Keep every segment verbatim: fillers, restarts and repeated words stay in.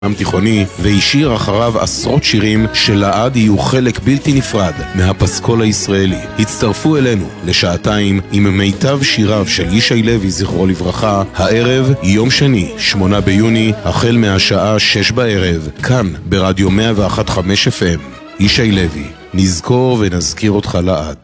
תיכוני, והשאיר אחריו עשרות שירים שלעד יהיו חלק בלתי נפרד מהפסקול הישראלי. הצטרפו אלינו לשעתיים עם מיטב שיריו של ישי לוי זכרו לברכה, הערב יום שני, שמונה ביוני, החל מהשעה שש בערב, כאן ברדיו מאה ואחת נקודה חמש אף אם. ישי לוי, נזכור ונזכיר אותך לעד.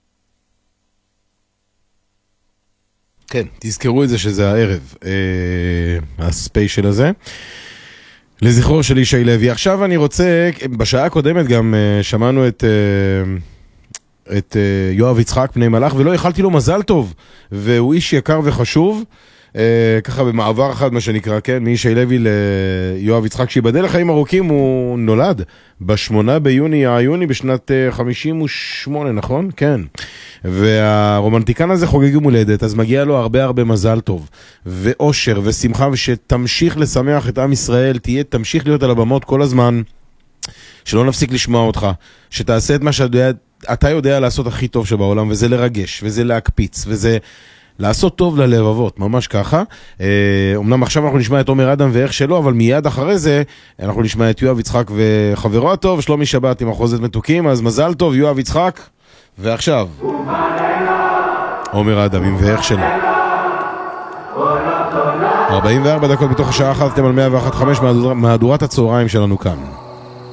כן, תזכרו את זה שזה הערב, אה, הספיישל הזה. לזכרו של ישי לוי. עכשיו אני רוצה, בשעה הקודמת גם uh, שמענו את, uh, את uh, יואב יצחק פני מלאך, ולא יכלתי לו מזל טוב, והוא איש יקר וחשוב, uh, ככה במעבר אחד מה שנקרא, כן, מישי לוי ליואב יצחק, שיבדל לחיים ארוכים. הוא נולד בשמונה ביוני העיוני בשנת uh, חמישים ושמונה, נכון? כן. והרומנטיקן הזה חוגג יום הולדת, אז מגיע לו הרבה הרבה מזל טוב, ואושר ושמחה, ושתמשיך לשמח את עם ישראל, תהיה, תמשיך להיות על הבמות כל הזמן, שלא נפסיק לשמוע אותך, שתעשה את מה שאתה יודע, אתה יודע לעשות הכי טוב שבעולם, וזה לרגש, וזה להקפיץ, וזה לעשות טוב ללבבות, ממש ככה. אמנם עכשיו אנחנו נשמע את עומר אדם ואיך שלו, אבל מיד אחרי זה אנחנו נשמע את יואב יצחק וחברו הטוב, שלומי שבת עם אחוזת מתוקים. אז מזל טוב יואב יצחק. ועכשיו עומר אדם ואיך שלו. ארבעים וארבע דקות בתוך השעה אחת, אתם על מאה ואחת נקודה חמש מהדורת הצהריים שלנו כאן.